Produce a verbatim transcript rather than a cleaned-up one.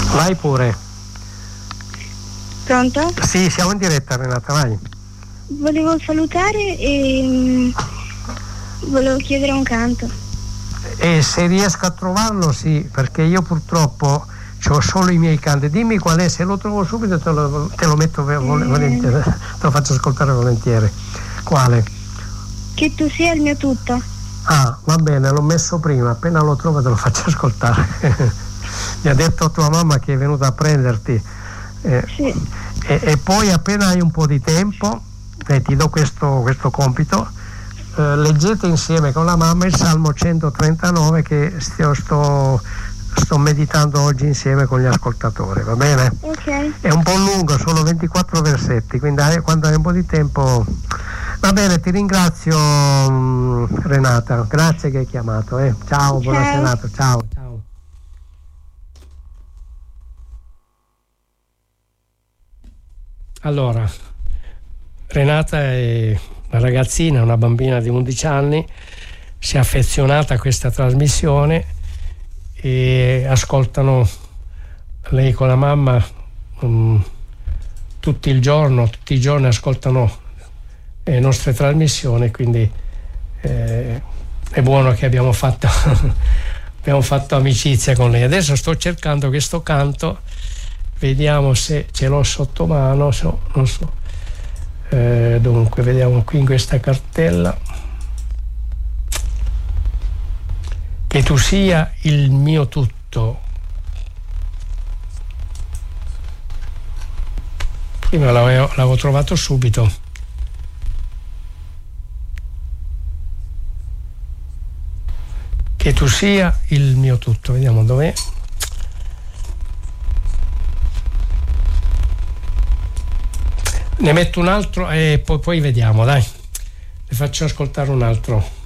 Vai pure. Pronto? Sì, siamo in diretta, Renata, vai. Volevo salutare e um, volevo chiedere un canto. E se riesco a trovarlo, sì, perché io purtroppo ho solo i miei canti. Dimmi qual è, se lo trovo subito te lo, te lo metto volentieri, eh. te lo faccio ascoltare volentieri. Quale? Che tu sia il mio tutto. Ah, va bene, l'ho messo prima, appena lo trovo te lo faccio ascoltare. Mi ha detto tua mamma che è venuta a prenderti. Eh, sì. e, e poi appena hai un po' di tempo, eh, ti do questo, questo compito, eh, leggete insieme con la mamma il Salmo centotrentanove che sto, sto, sto meditando oggi insieme con gli ascoltatori, va bene? Ok. È un po' lungo, solo ventiquattro versetti, quindi hai, quando hai un po' di tempo. Va bene, ti ringrazio mh, Renata, grazie che hai chiamato, eh. Ciao, buona Ciao. serata, ciao. Ciao. Allora, Renata è una ragazzina, una bambina di undici anni, si è affezionata a questa trasmissione e ascoltano lei con la mamma um, tutto il giorno, tutti i giorni ascoltano le nostre trasmissioni, quindi eh, è buono che abbiamo fatto abbiamo fatto amicizia con lei. Adesso sto cercando questo canto, vediamo se ce l'ho sotto mano, so, non so. Eh, dunque, vediamo qui in questa cartella. Che tu sia il mio tutto. Prima l'avevo, l'avevo trovato subito. Che tu sia il mio tutto. Vediamo dov'è. Ne metto un altro e poi, poi vediamo, dai. Le faccio ascoltare un altro.